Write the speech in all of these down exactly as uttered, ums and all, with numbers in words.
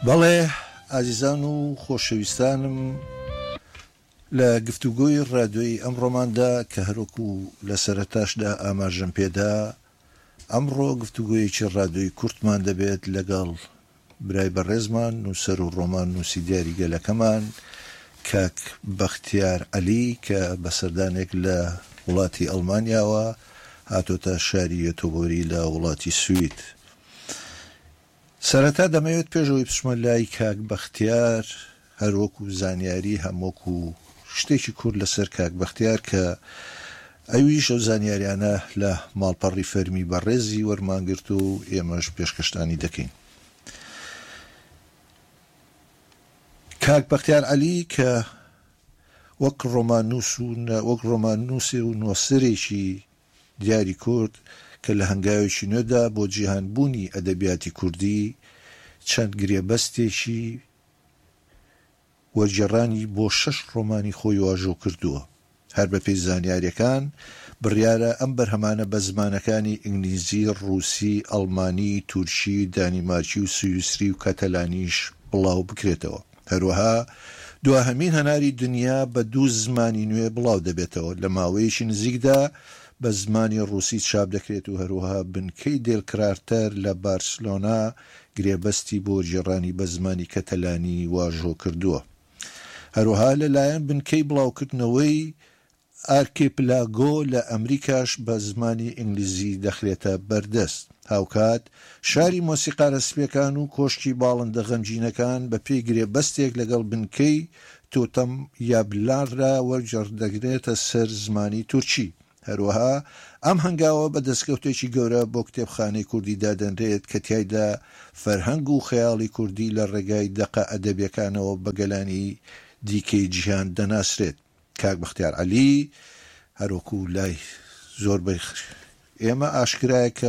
بەڵێ ئازیزان و خۆشەویستانم، لە گفتوگۆی ڕادیۆیی ئەمڕۆماندا کە هەروەکو لە سەرەتاشدا ئاماژەم پێدا، ئەمڕۆ گفتوگۆیەکی ڕادیۆیی کورتمان دەبێت لەگەڵ برای بەڕێزمان نووسەر و ڕۆمان نووسی دیاری گەلەکەمان کاک بەختیار عەلی کە بەسەردانێک لە وڵاتی ئەڵمانیاوە هاتۆتە شاری یۆتۆبۆری لە وڵاتی سوید. سەرەتا دەمەوێت پێشەوەی بچمە لای کاک بەختیار هەروەکو زانیاری هەمووەکو شتێکی کورد لەسەر کاک بەختیار کە ئەویش ئەو زانیاریانە لە ماڵپەڕی فەرمی بەڕێزی وەرمانگرت و ئێمەش پێشکەشتانی دەکەین. کاک بەختیار عەلی کە وەک ڕۆماننووس و وەک ڕۆماننووسی و نوۆسەرێکی دیاری کورد کە لە هەنگاوێکی نوێدا بۆ جیهانبوونی ئەدەبیاتی کوردی چەند گرێبەستێکی وەرگێڕانی بۆ شەش ڕۆمانی خۆی واژۆ کردووە. هەر بەپێی زانیاریەکان بڕیارە ئەم بەرهەمانە بە زمانەکانی ئینگلیزی، ڕووسی، ئەڵمانی، تورکی، دانیمارکی و سویسری و کەتەلانیش بڵاو بکرێتەوە. هەروەها دواهەمین هەناری دنیا بە دوو زمانی نوێ بڵاو دەبێتەوە. لە ماوەیەکی نزیکدا بە زمانی ڕووسی چاپ دەکرێت و هەروەها بنکەی دێلکرارتەر لە بارسلۆنا گرێبەستی بۆ جێڕانی بە زمانی کەتەلانی واژۆ کردووە. هەروەها لەلایەن بنکەی بڵاوکردنەوەی ئارکیپلاگۆ لە ئەمریکاش بە زمانی ئینگلیزی دەخرێتە بەردەست. هاوکات شاری مۆسیقارە سپیەکان و کۆشکی باڵندە غەمگینەکان بە پێی گرێبەستێک لەگەڵ بنکەی تۆتەم یابلانرا وەرجێڕدەگرێتە سەر زمانی تورکی. هەروەها ئەم هەنگاوە بە دەستکەوتێکی گەورە بۆ کتێبخانەی کوردی دادەنرێت کە تیایدا فەرهەنگ و خەیاڵی کوردی لە ڕێگای دەقە ئەدەبیەکانەوە بە گەلانی دیکەی جیهان دەناسرێت. کاک بەختیار عەلی هەروەکو لای زۆربەی ئێمە ئاشکرایە کە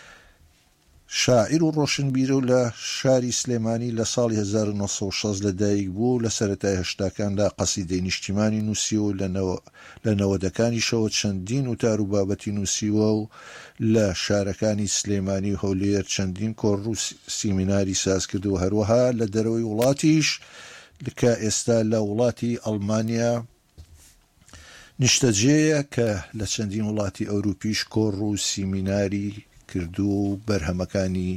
شاعیر و ڕۆشنبیرە و لە شاری سلێمانی لە ساڵی هەزار و نۆ سەد و شەش لەدایک بوو. لە سەرەتای هەشتاکاندا قەسیدەی نیشتیمانی نووسیوە و لە نەوەدەکانیشەوە چەندین وتار و بابەتی نووسیوە و لە شارەکانی سلێمانی و هەولێر چەندین کۆڕ و سیمیناری ساز کردو و هەروەها لە دەرەوەی وڵاتیش کە ئێستا لە وڵاتی ئەڵمانیا نیشتەجێیە کە لە چەندین وڵاتی ئەوروپیش کۆڕ و سیمیناری کردو و بەرهەمەکانی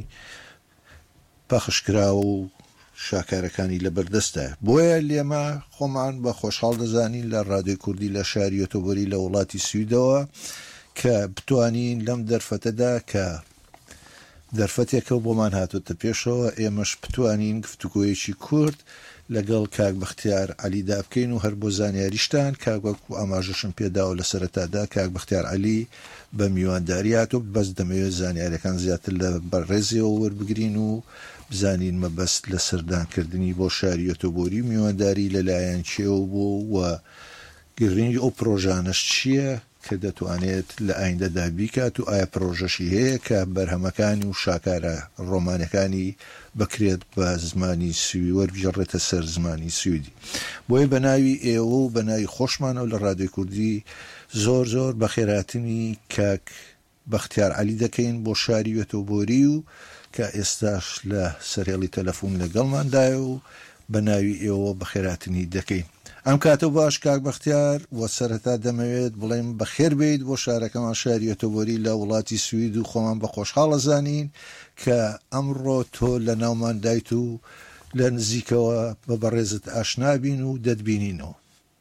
پەخشکرا و شاکارەکانی لەبەردەستە. بۆیە لێمە خۆمان بە خۆشحاڵ دەزانین لە ڕادیۆی کوردی لە شاری یۆتۆبۆری لە وڵاتی سویدەوە کە بتوانین لەم دەرفەتەدا کە دەرفەتێکە بۆمان هاتوتە پێشەوە ئێمەش بتوانین گفتوگۆیەکی کورد لەگەڵ کاک بەختیار عەلیدا بکەین و هەر بۆ زانیاریشتان کاک وەکو ئاماژەشم پێداوە لە سەرەتادا کاک بەختیار عەلی بە میوانداری هاتوو بەس دەمەوێت زانیاریەکان زیاتر لە بەڕێزیەوە وەربگرین و بزانین مەبەست لە سەردانکردنی بۆ شاری یۆتۆبۆری میوانداری لەلایەن چێوە بوو و گرنگی ئەو پرۆژانەش چییە کە دەتوانێت لە ئایندەدا بیکات و ئایا پرۆژەشی هەیە کە بەرهەمەکانی و شاکارە ڕۆمانەکانی بکرێت بە زمانی سوی وەربژێڕێتە سەر زمانی سویدی. بۆیە بە ناوی ئێوە و بە ناوی خۆشمانەوە لە ڕادیۆی کوردی زۆر زۆر بە خێراتنی کاک بەختیار عەلی دەکەین بۆ شاری یۆتۆبۆری و کە ئێستاش لە سەرهێڵی تەلەفۆن لەگەڵماندایە و بە ناوی ئێوە بە خێراتنی دەکەین. ئەم کاتە باش کاک بەختیار وە سەرەتا دەمەوێت بڵێم بەخێر بێت بۆ شارەکەمان شاری یۆتۆبۆری لە وڵاتی سوید و خۆمان بە خۆشحاڵە زانین کە ئەمڕۆ تۆ لە ناومان دایت و لە نزیکەوە بە بەڕێزت ئاشنابین و دەتبینینەوە.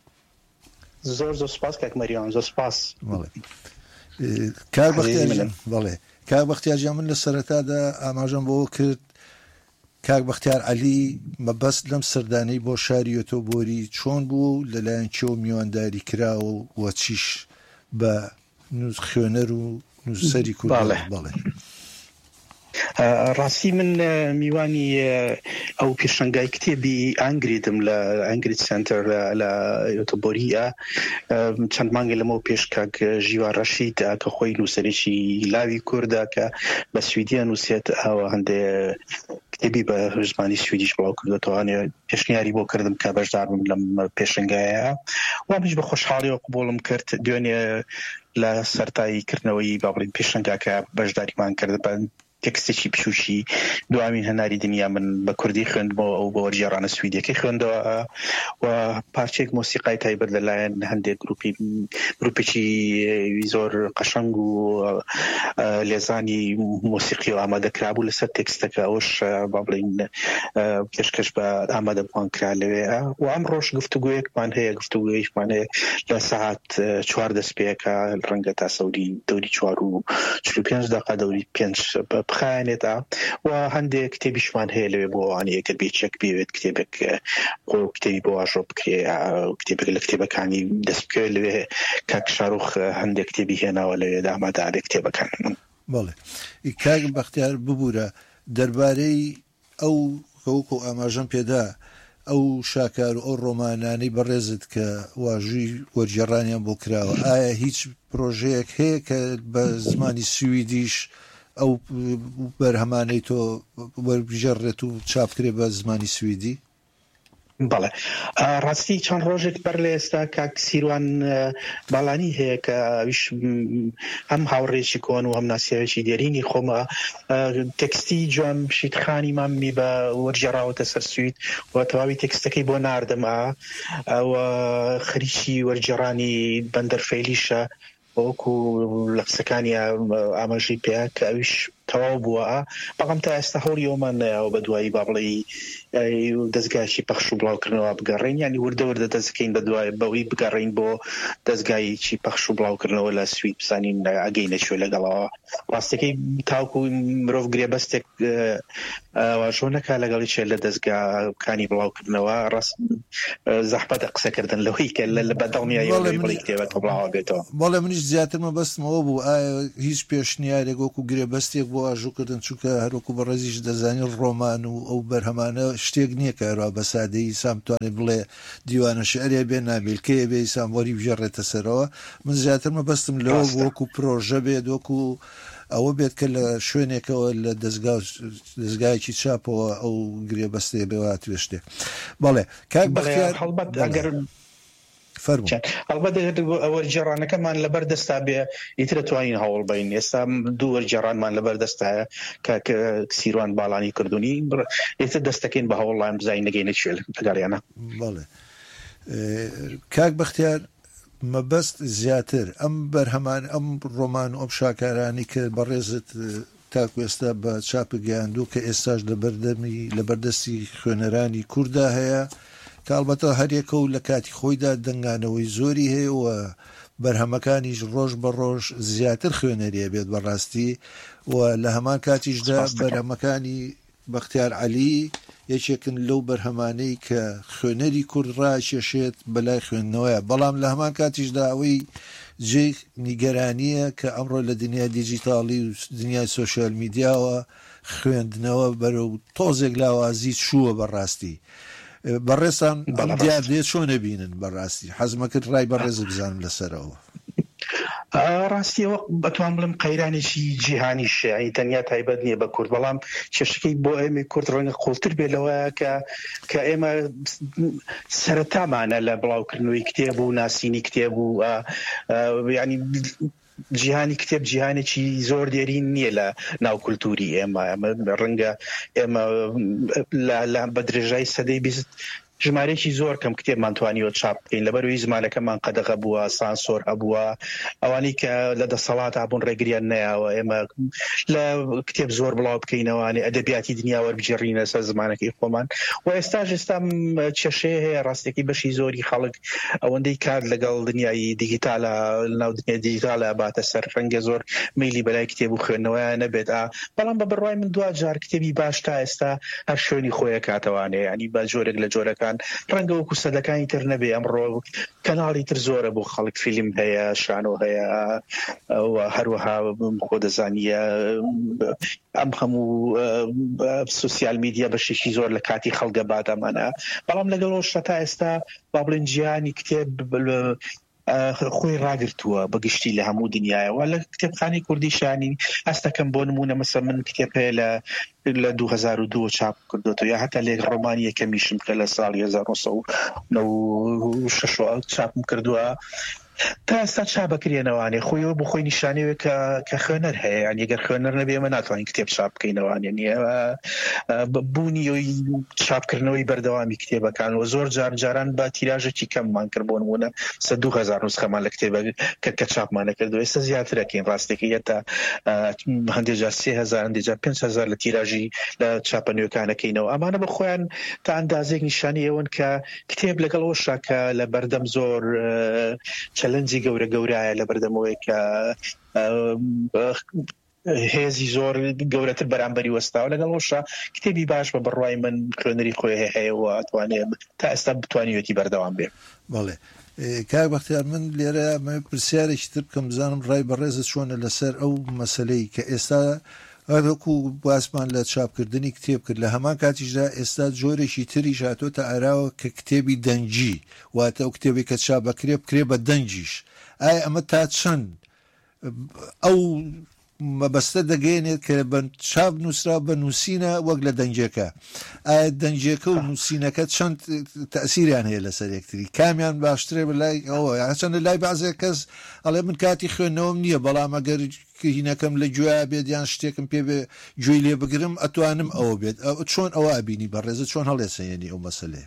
زۆر زۆر سپاس کاک مەریان، زۆر سپاس. کاک بەختیار بەڵێ کاک بەختیار من لە سەرەتادا ئاماژەم بۆ کرد کاک بەختیار عەلی مەبەست لەم سەردانەی بۆ شاری یۆتۆبۆری چۆن بوو لەلایەن چێو میوانداری کراوە و چیش بە خوێنەر و نووسەری کورد بەڵێ. ڕاستی من میوانی ئەو پێشەنگای کتێبی ئەنگریدم لە ئەنگرید سنتەر لە یۆتۆبۆریە چەند مانگە لەمەوە پێش کاک ژیوا ڕەشید کە خۆی نووسەرێکی لاوی کوردە کە بە سویدیە نووسێت ئەوە هەندێ کتێبی بە زمانی سویدیش بڵاو کردوێتەوە. پێشنیاری بۆ کردم کە بەشدار بم لەم پێشەنگایە و منیش بە خۆشحاڵیەوە قبوڵم کرد. دوێنێ لە سەرتاییکردنەوەی باڵین پێشەنگاکە بەشداریمان کرد تێکستێکی پشوشی دوامین هەناری دنیا من بە کوردی خوێندمەوە ئەو بۆ وەرگێڕانە سویدەکەی خوێندەوە و پارچێک مۆسیقای تایبەت لەلایەن هەندێک گروپی گروپێکی زۆر قەشەنگ و لێزانی مۆسیقی و ئامادەکرابوو لەسەر تێکستەکە ئەوش با بڵین پێشکەش بە ئامادەبووان کرا لەوێ و ئەم ڕۆژ گفتوگویەکمان هەیە گفتوگویەکمان هەیە لە سەعات چوار دەست پێکە ڕەنگە تا سەوری دەوری چوار و چل و پێنج دەقە دەوری پێنج بخایەنێتە و هەندێک کتێبیشمان هەیە لەوێ بۆ ئەوانەیە ئەگەر بێچێک بێوێت کتێبێک بۆ کتێبی بۆ ئاژۆ بکرێ کتێبێک لە کتێبەکانی دەست بکەوێت لەوێ کاک شارۆخ هەندێک کتێبی هێناوە لەوێ ئامادەدارێک کتێبەکان. بەڵێ کاک بەختیار ببوورە دەربارەی ئەو کەوکو ئاماژەم پێدا ئەو شاکار و ئەو ڕۆمانانەی بەڕێزت کە واژووی وەرگێڕانیان بۆ کراوە ئایا هیچ پرۆژەیەک هەیە کە بە زمانی سویدیش ئەو بەرهەمانەی تۆ وەربژێڕێت و چاپکرێ بە زمانی سویدی؟ بەڵێ ڕاستی چەند ڕۆژێک بەر لە ئێستا کاک سیروان باڵانی هەیە کە ئەویش هەم هاوڕێکی کۆن و هەم ناسیاوێکی دێرینی خۆمە تێکستی جوان شیدخانی مامی بە وەرگێڕاوەتە سەر سوید و تەواوی تێکستەکەی بۆ ناردەما و خەریکی وەرگێڕانی بەندەرفەیلیشە وەکو لە قسەکانی ئاماژەی پێیا کە ئەویش تەواو بووە بەڵام تا ئێستا هەوری ئەومان نایەوە بە دوایی با بڵێ دەستگایکی پەخش و بڵاوکردنەوە بگەڕین ینی وردە وردە دەستەکەین بە دوای بەوەی بگەڕین بۆ دەستگایکی پەخش و بڵاوکردنەوە لە سوید بزانین ئەگەینە کوێ لەگەڵەوە ڕاستەکەی تاوکو مرۆڤ گرێبەستێک واژۆ نەکا لەگەڵی چێ لە دەستگاکانی بڵاوکردنەوە ڕاست زەحمەتە قسەکردن لەوەی کە لە بەدڵنیایی بڵی کتێبەکە بڵاوە بێتەوە. بەڵێ منیش زیاتر مەبەستمەوە بوو ئایا هیچ پێشنیارێک وەکو گرێبەستێک بۆ ئاژووکردن چووکە هەروەکو بە ڕێزیش دەزانی ڕۆمان و ئەو بەرهەمانە شتێک نییە کە هەروە بە سادەیی سامتوانێت بڵێ دیوانە شعرێ بێ نابێلکەیە بێ ساموەری بژێڕێتە سەرەوە. من زیاتر مەبەستم لەوە وەکو پرۆژە بێت وەکو ئەوە بێت کە لە شوێنێکەوە لە دەستگایکی چاپەوە ئەو گرێبەستێ بێوات شتێک. بەڵێ کاک بەختیار هەڵبەت ئەوە جێڕانەکەمان لەبەر دەستا بێ ئیتر دەتوانین هەوڵ بین. ئێستا دوو وەرگێڕانمان لەبەر دەستایە کە سیروان باڵانی کردوونی ئێتر دەستەکەین بە هەوڵڵایم بزانین نەگەینە کوێ ئەگەڕیانە. بەڵێ کاک بەختیار مەبەست زیاتر ئەم بەرهەمان ئەم ڕۆمان و ئەم شاکارانی کە بەڕێزت تاکو ئێستا بە چاپ گەیاندوو کە ئێستاش لە بەردەمی لە بەردەستی خوێنەرانی کووردا هەیە کە ئەڵبەتە هەرێکە و لە کاتی خۆیدا دەنگانەوەی زۆری هەیە و بەرهەمەکانیش ڕۆژ بە ڕۆژ زیاتر خوێنەریە بێت بەڕاستی و لە هەمان کاتیشدا بەرهەمەکانی بەختیار عەلی یەکێکن لەو بەرهەمانەی کە خوێنەری کورد ڕاکێشێت بەلای خوێندنەوەیە. بەڵام لە هەمان کاتیشدا ئەوەی جێ نیگەرانیە کە ئەمڕۆ لە دنیای دیجیتاڵی و دنیای سۆشیال میدیاوە خوێندنەوە بەرەو تۆزێک لاوازی چووە بەڕاستی. بەڕێستان دیار دێت چۆن نەبینن بەڕاستی حەزمە کرد ڕای بەڕێز بزانم لەسەرەوە. ڕاستیەوە بەتوان بڵم قەیرانێکی جیهانی شایی تەنیا تایبەت نییە بە کورد بەڵام کێشەکەی بۆ ئێمە کورد ڕەنگە قوڵتر بێ لەوەیە کە کە ئێمە سەرەتامانە لە بڵاوکردنەوەی کتێب و ناسینی کتێب و ینی جیهانی کتێب جیهانێکی زۆر دێرین نییە لە ناوکولتوری ئێمە ڕەنگە ئێمە بە درێژای سەدەی بیست ژمارەیەکی زۆر کەم کتێبمان توانیوە چاپ بکەین لەبەرەوەی زمانەکەمان قەدەغە بووە سانسۆر هەبووە ئەوانەی کە لە دەسەڵات هابوون ڕێگریان نەیاوە ئێمە لە کتێب زۆر بڵاو بکەینەوەوانێ ئەدەبیاتی دنیا وەربگێڕینە سەر زمانەکەی خۆمان و ئێستاش ئێستا کێشەیە هەیە ڕاستێکی بەشی زۆری خەڵک ئەوەندەی کار لەگەڵ دنیای دیجیتالە ناو دنیای دیجیتالە باتە سەر ڕەنگە زۆر میلی بەلای کتێب و خوێندنەوەیان نەبێت بەڵام بە بڕوای من دوا جار کتێبی باش تا ئێستا هەر شوێنی خۆیە کاتەوانێ ینی بە جۆرێک لە جۆرەکان ڕەنگە وەکو سەدەکانی تر نەبێ ئەمڕۆ کەناڵی تر زۆرە بۆ خەڵک فیلم هەیە شانۆ هەیە هەروەها خۆ دەزانیە ئەم هەموو سوسیال میدیا بەشێکی زۆر لە کاتی خەڵگە بادەمانە بەڵام لەگەڵ شتا تا ئێستا با بڵێن جیهانی کتێب خۆی ڕاگرتووە بەگشتی لە هەموو دنیایەوە لە کتێبخانەی کوردی شانی هەستەکەم بۆ نمونە مەسە من کتێب هەیە لە لە دوو هەزار و دوو چاپ کردوەوە یا هەتا لێک ڕۆمانی یەکەمیشم کە لە ساڵی هەزار و نۆ سەد و نەوە و شەش چاپم کردووە تا ئێستا چاپ بکرێنەوانێ خۆیەوە بۆ خۆی نیشانەوە کە کە خوێنەر هەیە یان ئەگەر خوێنەر نەبێ ئێمە ناتوانین کتێب چاپ بکەینەوانێ نیە بوونی چاپکردنەوەی بەردەوامی کتێبەکانەوە زۆر جار جاران بە تیراژێکی کەممان کرد بۆ نمونە سەد و دوو هەزار نوسخەمان لە کتێبە کە کە چاپمانە کردووە ئێستا زیاترەکەین ڕاستێکی هێتا هەندێک جار سێ هەزار هەندێک جار پێنج هەزار لە تیراژی لە چاپە نوێکانەکەینەوە ئەمانە بە خۆیان تا ئەندازێک نیشانی ئەوەن کە کتێب لەگەڵەوەشا کە لە بەردەم زۆر چەلەنجی گەورە گەورایە لە بەردەمەوەی کە هێزی زۆر گەورەتر بەرامبەری وەستاوە لەگەڵەوەشا کتێبی باش بە بڕوای من خوێنەری خۆی هەیەەوە ئەتوانێت تا ئێستا بتوانیوێتی بەردەوام بێ. بەڵێ کاک بەختیار من لێرە پرسیارێکی تر بکەم بزانم ڕای بەڕێزت چۆنە لەسەر ئەو مەسەلەی کە ئێستا هەروەکو باسمان لە چاپکردنی کتێب کرد لە هەمان کاتیشدا ئێستا جۆرێکی تری هاتۆتە ئاراوە کە کتێبی دەنجی واتە ئەو کتێبی کە چاپ بکرێ بکرێ بە دەنجیش ئایا ئەمە تا چەند ئەو مەبەستە دەگەێنێت کە بە چاپ نووسرا بە نووسینە وەک لە دەنجەکە ئایا دەنجەکە و نووسینەکە چەند تەسیریان هەیە لەسەر یەکتری کامیان باشترێ بەلای ئەوە چەند لە لای بەعزێک کەس ئەڵێ من کاتی خوێندنەوەم نییە بەڵام ئەگەر هینەکەم لە گوێ بێت یان شتێکم پێ بێ گوێی لێ بگرم ئەتوانم ئەوە بێت چۆن ئەوە ئەبینی بەڕێزە چۆن هەڵێسەیەنی ئەو مەسەلەیە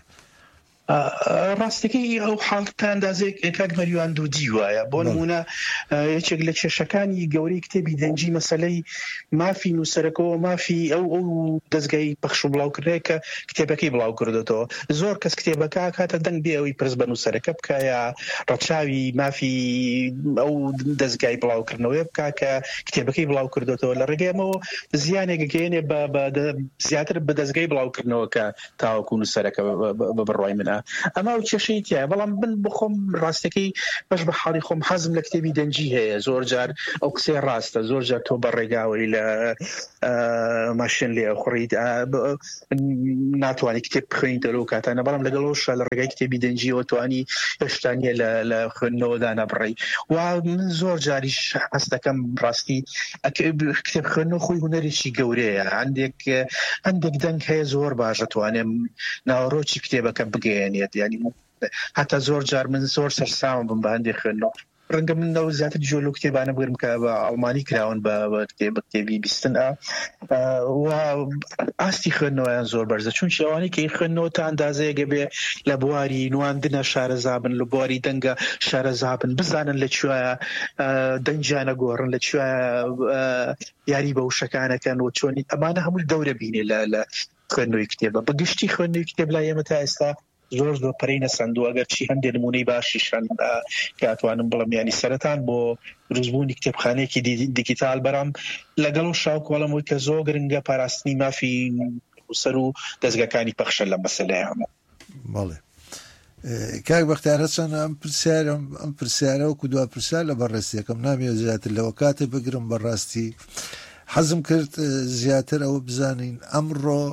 ڕاستەکەی ئەو حاڵتا ئەندازێک کاک مەریوان دوودی وایە بۆ نمونە یەکێک لە کێشەکانی گەورەی کتێبی دەنجی مەسەلەی مافی نووسەرەکەەوە مافی ئەو ئەو دەستگای پەخش و بڵاوکردەیە کە کتێبەکەی بڵاو کردێتەوە زۆر کەس کتێبەکە کاتە دەنگ بێ ئەوی پرس بە نووسەرەکە بکایە ڕەچاوی مافی ئەو دەستگای بڵاوکردنەوەی بکا کە کتێبەکەی بڵاو کردێتەوە لە ڕێگەیەمەوە زیانێک گەێنێ بە زیاتر بە دەستگای بڵاوکردنەوە کە تاوەکو نووسەرەکە بە بڕوای منە ئەمە و کێشەی تایە بەڵام من بخۆم ڕاستەکەی بەش بە حاڵی خۆم حەزم لە کتێبی دەنجی هەیە زۆر جار ئەو قسەی ڕاستە زۆر جار تۆ بە ڕێگاوەی لە ماشین لێ خوڕیت ناتوانانی کتێب بخوێنیتە لەو کاتانە بەڵام لەگەڵەوەش لە ڕێگای کتێبی دەنجیەوە توانی هێشتانیە لە خوێندنەوەدا نەبڕی و من زۆر جاریش حەز دەکەم ڕاستی کتێب خوێندنەوە خۆی هونەرێکی گەورەیە هەندێک هەندێک دەنگ هەیە زۆر باشە توانێم ناوەڕۆکی کتێبەکە بگەێنێت ینی حتا زۆر جار من زۆر سەرساوم بم بە هەندێک خوێندنەوە ڕەنگە من لەو زیاتر جۆلو کتێبانە بگرم کە بە ئەڵمانی کراون بە کتێبی بیستن و ئاستی خوێندنەوەیان زۆر بەرزە چون شێوانی کە خوێندنەوە تا ئەندازەیەگە بێ لە بواری نواندنە شارەزابن لە بواری دەنگە شارەزابن بزانن لەکوێیە دەنجیانە گۆڕن لەکوێیە یاری بە وشەکانەکەن و چۆنی ئەمانە هەموو دەورە بینێ لە خوێندنەوەی کتێبە بەگشتی خوێندنەوەی کتێب لای ئێمە تا ئێستا زۆر زۆر پەرەی نەسەندووە ئەگەر چی هەندێک نمونەی باشیشان کە ئەتوانم بڵم ینی سەرەتان بۆ دروستبوونی کتێبخانەیەکی دیجیتال بەرام لەگەڵ و شاوکوەڵەمەوەی کە زۆر گرنگە پاراستنی مافی سەر و دەستگاکانی پەخشە لە مەسەلەیە هەموو. بەڵێ کاک بەختیار چەند ئەم پرسیارم ئەم پرسیارە وەکو دوا پرسیار لە بەڕێستیەکەم نامەوێت زیاتر لەوە کاتێ بگرم بەڕاستی حەزم کرد زیاتر ئەوە بزانین ئەمڕۆ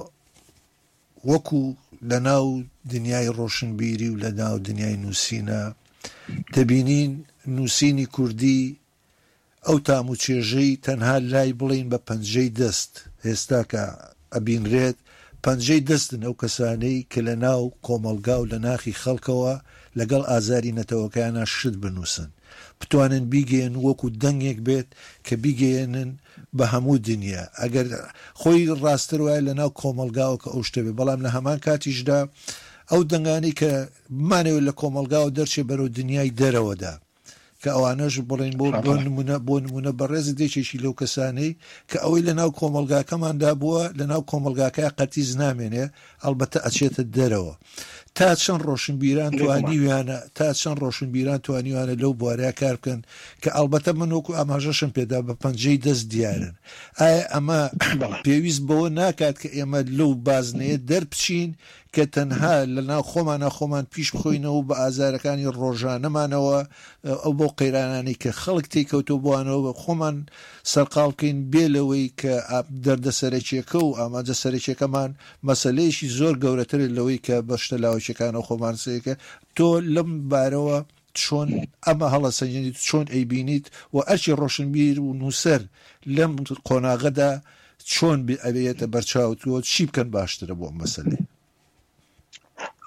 وەکو لە ناو دنیای ڕۆشنبیری و لە ناو دنیای نووسینە دەبینین نووسینی کوردی ئەو تام و چێژەی تەنها لای بڵین بە پەنجەی دەست ئێستا کە ئەبینرێت پەنجەی دەستن ئەو کەسانەی کە لە ناو کۆمەلگا و لە ناخی خەڵکەوە لەگەڵ ئازاری نەتەوەکانە شت بنووسن بتوانن بیگەن وەکو دەنگێک بێت کە بیگەێنن بە هەموو دنیا ئەگەر خۆی ڕاستتر وایە لە ناو کۆمەلگاوە کە ئەو شتە بێ بەڵام لە هەمان کاتیشدا ئەو دەنگانی کە بمانەوێت لە کۆمەلگاوە دەرچێ بەرەو دنیای دەرەوەدا کە ئەوانەش بڵێن بۆ بۆ نمونە بەڕێز دێکێکی لەو کەسانەی کە ئەوەی لە ناو کۆمەلگاکەماندا بووە لە ناو کۆمەلگاکە قەتیز نامێنێ ئەلبەتە ئەچێتە دەرەوە تا چەند ڕۆشنبیران توانیویانە تا چەند ڕۆشنبیران توانیوانە لەو بوارەیە کار بکەن کە ئەلبەتە من وەکو ئاماژەشم پێدا بە پەنجەی دەست دیارن ئایا ئەمە پێویست بەوە ناکات کە ئێمە لەو بازنەیە دەربچین کە تەنها لە ناو خۆمانە خۆمان پیش بخۆینەوە بە ئازارەکانی ڕۆژانەمانەوە ئەو بۆ قەیرانانی کە خەڵک تێکەوتۆ بوانەوە خۆمان سەرقاڵکەین بێ لەوەی کە دەردە سەرەکیەکە و ئاماجە سەرەکیەکەمان مەسەلەیەکی زۆر گەورەتر لەوەی کە بەشتە لاوەکیەکانە خۆمان سەیەکە تۆ لەم بارەوە چۆن ئەمە هەڵە سەنجێنیت چۆن ئەیبینیت و ئەرچی ڕۆشنبیر و نووسەر لەم قۆناغەدا چۆن ئەوێتە بەرچاوتووە چی بکەن باشترە بۆ مەسەلەی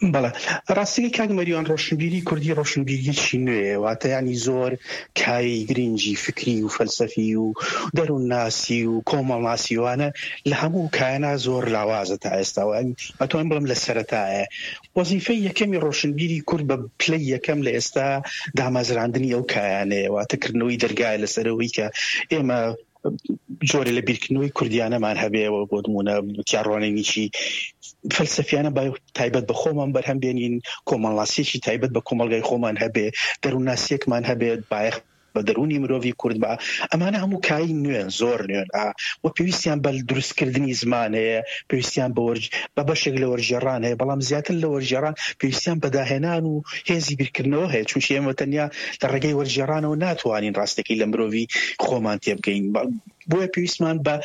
بەڵێ ڕاستیەکەی کاک مەریوان ڕۆشنبیری کوردی ڕۆشنبیریەکی نوێ واتە ینی زۆر کای گرنگی فکری و فەلسەفی و دەروونناسی و کۆمەڵناسیوانە لە هەموو کایانە زۆر لاوازە تا ئێستا ئەتوانم بڵم لە سەرەتایە وەزیفەی یەکەمی ڕۆشنبیری کورد بە پلەی یەکەم لە ئێستا دامەزراندنی ئەو کایانەیە واتەکردنەوەی دەرگایە لەسەرەوەی کە ئێمە جۆرە لە بیرکردنەوەی کوردیانەمان هەبێەوە بۆ نمونە تیاڕوانێنیی فەلسەفیانە تایبەت بە خۆمان بەرهەم بێنین کۆمەڵناسیەکی تایبەت بە کۆمەلگای خۆمان هەبێ دەروونناسیەکمان هەبێت بایەخ بە دەرونی مرۆڤی کورد بە ئەمانە هەموو کایی نوێن زۆر نوێن و پێویستیان بە دروستکردنی زمان هەیە پێویستیان بە بەشێک لە وەرجێڕان هەیە بەڵام زیاتر لە وەرجێڕان پێویستیان بەداهێنان و هێزی بیرکردنەوە هەیە چونکە ئێمە تەنیا لە ڕێگەی وەرجێڕانەوە ناتوانین ڕاستەکەی لە مرۆڤی خۆمان تێبگەین بۆیە پێویستمان بە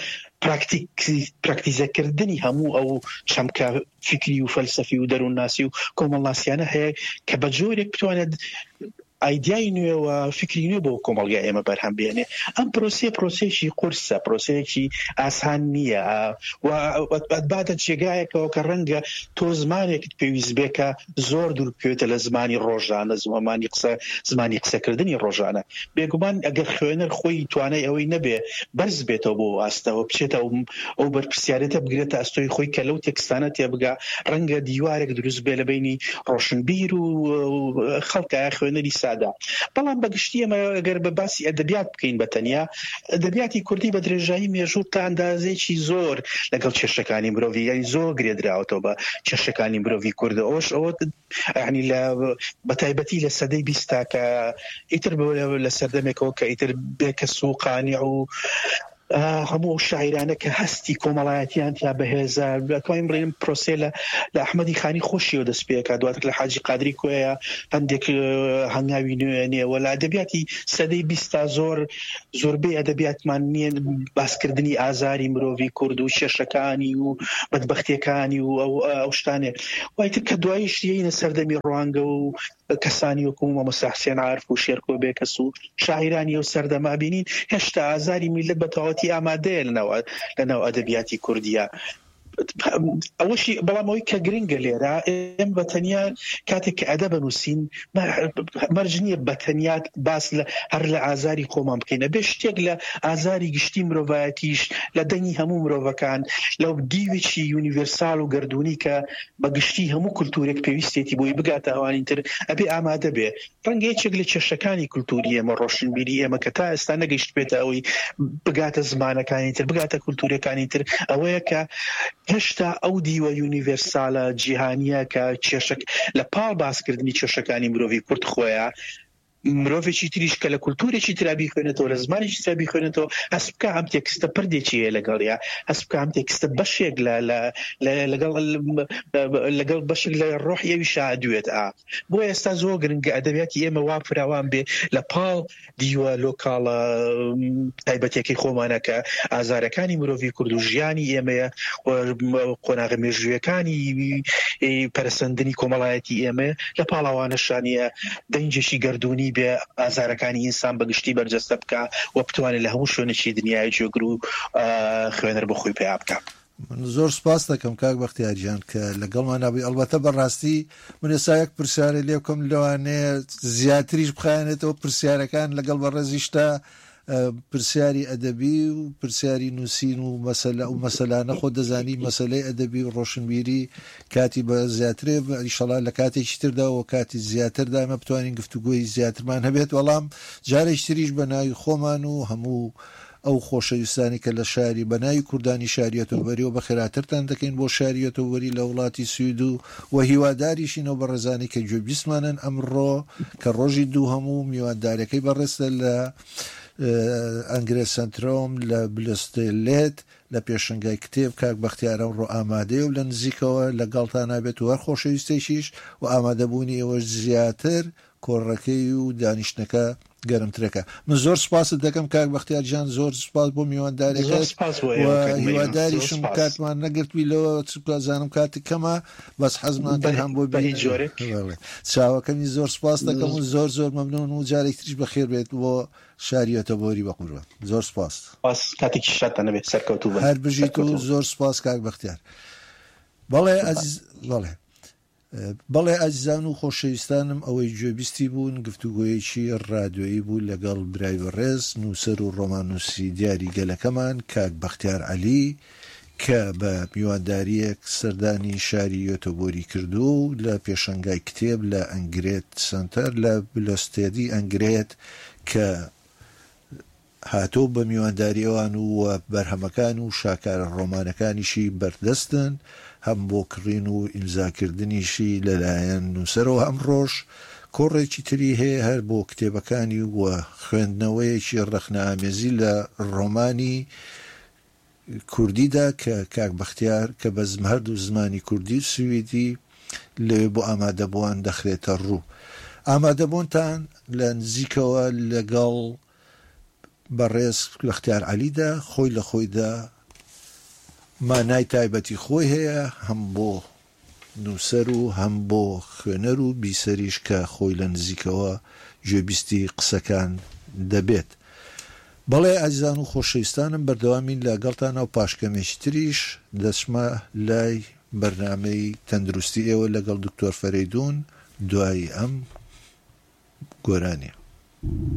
پراکتیزەکردنی هەموو ئەو چەمکە فکری و فەلسەفی و دەروونناسی و کۆمەڵناسیانە هەیە کە بە جۆرێک بتوانێت ئایدیای نوێەوە فکری نوێ بۆ کۆمەڵگای ئێمە بەرهەم بێنێ ئەم پرۆسێ پرۆسێکی قورسە پرۆسەیەکی ئاسان نییە و باتە جێگایەکەوە کە ڕەنگە تۆ زمانێکت پێویست بێکە زۆر دوور بکوێتە لە زمانی ڕۆژانە زمانی قسە زمانی قسەکردنی ڕۆژانە بێگومان ئەگەر خوێنەر خۆی توانای ئەوەی نەبێ بەرز بێتەوە بۆ ئاستەوە بچێتە ئەو بەرپرسیارەتە بگرێتە ئەستۆی خۆی کە لەو تێکستانە تێبگا ڕەنگە دیوارێک دروست بێ لە بینی ڕۆشنبیر و خەڵکە خوێنەری بەڵام بەگشتی ئەمە ئەگەر بە باسی ئەدەبیات بکەین بە تەنیا ئەدەبیاتی کوردی بە درێژایی مێژوو تا ئەندازێکی زۆر لەگەڵ کێشەکانی مرۆڤی یانی زۆر گرێدراوەتەوە بە کێشەکانی مرۆڤی کوردە ئەوش ئەوە ینی لە بەتایبەتی لە سەدەی بیستا کە ئیتر لە سەردەمێکەوە کە ئیتر بێکە سوقانی و هەموو شاعیرانە کە هەستی کۆمەڵایەتیان تیا بەهێزە دەتوانین بڵێن پرۆسێ لە لە ئەحمەدی خانی خۆشیەوە دەست پێکا دواتر لە حاجی قادری کۆیە هەندێک هەنگاوی نوێنێەوە لە ئەدەبیاتی سەدەی بیستا زۆر زۆربەی ئەدەبیاتمان نییە باسکردنی ئازاری مرۆڤی کورد و شێشەکانی و بەدبەختیەکانی و ئەو شتانێ وایتر کە دواییش یەینە سەردەمی ڕوانگە و کەسانی وەکو مەمەستا حوسێن عارف و شێرکۆ بێکەس و شاعیرانی و سەردەما بینین هێشتا ئازاری میلەت بەتەواوەتی ئامادەیە لەناو ئەدەبیاتی کوردیە ئەوەشی بەڵام ئەوەی کە گرنگە لێرە ئێمە بە تەنیا کاتێک کە ئەدە بنووسین مەرج نییە بە تەنیا باس هەر لە ئازاری خۆمان بکەینە بێ شتێک لە ئازاری گشتی مرۆڤایەتیش لە دەنگی هەموو مرۆڤەکان لەو دیوێکی یونیڤەرساڵ و گردوونی کە بە گشتی هەموو کولتورێک پێویستێتی بۆی بگاتە ئەوانینتر ئەبێ ئامادە بێ ڕەنگە یەکێک لە کێشەکانی کولتوری ئێمە ڕۆشنبیری ئێمە کە تا ئێستا نەگەیشت بێتە ئەوەی بگاتە زمانەکانی تر بگاتە کولتورەکانی تر ئەوەیە کە هێشتا ئەو دیوە یونیڤەرسالە جیهانیە کە کێشک لە پاڵ باسکردنی کێشەکانی مرۆڤی کورد خۆیە مرۆڤێکی تریش کە لە کولتورێکی ترابی خوێنێتەوە لە زمانێکی ترابی خوێنێتەوە هەست بکە ئەم تێکستە پردێکی هەیە لەگەڵیا هەست بکە ئەم تێکستە بەشێک لەگەڵ بەشێک لە ڕۆحی ئەوی شادوێت ئا بۆ ئێستا زۆر گرنگە ئەدەبیاتی ئێمە وا فراوان بێ لە پاڵ دیوە لۆکاڵە تایبەتێکی خۆمانە کە ئازارەکانی مرۆڤی کورد و ژیانی ئێمەیە قۆناغە مێژوویەکانی پەرسەندنی کۆمەڵایەتی ئێمە لە پاڵاوانەشانیە دەنجێکی گردوونی بێ ئازارەکانی ئینسان بەگشتی بەرجەستە بکە و بتوانێت لە هەموو شوێنێکی دنیای جێگر و خوێنەر بە خۆی پێیا بکە. من زۆر سپاس دەکەم کاک بەختیارجان کە لەگەڵمان نابی ئەلبەتە بەڕاستی من ئێستا یەک پرسیارە لێ بکەم لەوانەیە زیاتریش بخایەنێتەوە پرسیارەکان لەگەڵ بەڕێزیشتا پرسیاری ئەدەبی و پرسیاری نووسین و مەسەلە و مەسەلانە خۆ دەزانی مەسەلەی ئەدەبی و ڕۆشنبیری کاتی بە زیاترێ ئینشەڵا لە کاتێکی تردا و کاتی زیاتردا ئەمە بتوانین گفتوگۆی زیاترمان هەبێت وەڵام جارێک تریش بە ناوی خۆمان و هەموو ئەو خۆشەویستانی کە لە شاری بەناوی کوردانی شاریەتەوەبەریەوە بە خێراترتان دەکەین بۆ شاریەتەوەبەری لە وڵاتی سوید و و هیواداریشینەوە بە ڕێزانی کە گوێبیستمانن ئەمڕۆ کە ڕۆژی دوو هەموو میواندارەکەی بەڕێستە لە ئەنگرێ سنترۆم لە بلستێلێت لە پێشنگای کتێب کاک بەختیارە ڕۆ ئامادەیە و لە نزیکەوە لەگەڵتان نابێت و هەر خۆشەویستێکیش و ئامادەبوونی ئەوە زیاتر کۆڕەکەی و دانیشتەکە گەرمترەکە. من زۆر سپاست دەکەم کاک بەختیارجان زۆر سپاس بۆ میواندارێکەکەت هیواداریشم کاتمان نەگرتوی لەوە چکازانم کاتی کەمە بەس حەزمان کرد هەم بۆ چاوەکەمی زۆر سپاس دەکەم و زۆر زۆر مەمنون و جارێک تریش بەخێر بێت بۆ شاریەتەوەبەری بەقوربە. زۆر سپاس کاتێکی شاتانە بێت سەرکەوتوو هەر بژیت و زۆر سپاس کاک بەختیار. بەڵێ ئەزیز بەڵێ بەڵێ ئازیزان و خۆشەویستانم ئەوەی گوێبیستی بوون گفتوگۆیەکی ڕادیۆیی بوو لەگەڵ برای بەڕێز نووسەر و ڕۆمانوسی دیاری گەلەکەمان کاک بەختیار عەلی کە بە میوانداریەک سەردانی شاری یۆتۆبۆری کردو و لە پێشەنگای کتێب لە ئەنگرێت سنتەر لە بلۆستێدی ئەنگرێت کە هاتۆ بە میوانداریەوان و بەرهەمەکان و شاکارە ڕۆمانەکانیشی بەردەستن هەم بۆ کڕین و ئیمزاکردنیشی لەلایەن نووسەرەوە ئەم ڕۆژ کۆڕێکی تری هەیە هەر بۆ کتێبەکانی وە خوێندنەوەیەکی ڕەخنەئامێزی لە ڕۆمانی کوردیدا کە کاک بەختیار کە بە هەردوو زمانی کوردی و سویدی لەوێ بۆ ئامادەبووان دەخرێتە ڕوو. ئامادەبوونتان لە نزیکەوە لەگەڵ بەڕێز بەختیار عەلیدا خۆی لە خۆیدا مانای تایبەتی خۆی هەیە هەم بۆ نووسەر و هەم بۆ خوێنەر و بیسەریش کە خۆی لە نزیکەوە گوێبیستی قسەکان دەبێت. بەڵێ ئازیزان و خۆشەویستانم بەردەوامین لەگەڵتان و پاشکەمێکی تریش دەچمە لای بەرنامەی تەندروستی ئێوە لەگەڵ دکتۆر فەرەیدون دوای ئەم گۆرانیە.